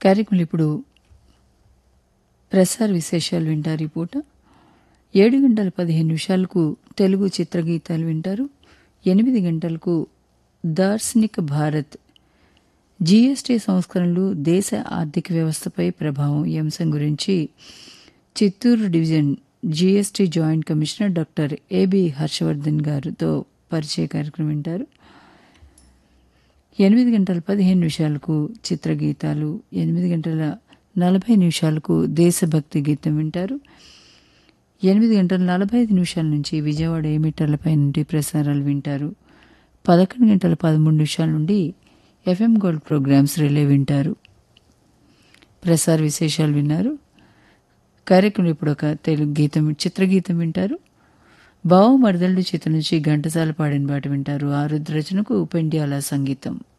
కార్యక్రమంలో ఇప్పుడు ప్రసార విశేషాలు వింటారు. ఈ పూట 7:15 తెలుగు చిత్రగీతాలు వింటారు. 8 గంటలకు దార్శనిక భారత్ జీఎస్టీ సంస్కరణలు దేశ ఆర్థిక వ్యవస్థపై ప్రభావం ఈ అంశం గురించి Chittoor division GST joint commissioner doctor AB Harshavardhan గారితో పరిచయ కార్యక్రమం వింటారు. 8:15 చిత్రగీతాలు, 8:40 దేశభక్తి గీతం వింటారు. 8:45 నుంచి విజయవాడ ఏమీటర్లపై నుండి ప్రసారాలు వింటారు. 11:13 నుండి ఎఫ్ఎం గోల్డ్ ప్రోగ్రామ్స్ రిలే వింటారు. ప్రసార విశేషాలు విన్నారు. కార్యక్రమం ఇప్పుడు ఒక తెలుగు గీతం చిత్రగీతం వింటారు. బావ మరదళ్ళు చిత్రం నుంచి ఘంటసాల పాడిన పాట వింటారు. ఆరుద్ర రచనకు పెండ్యాల సంగీతం.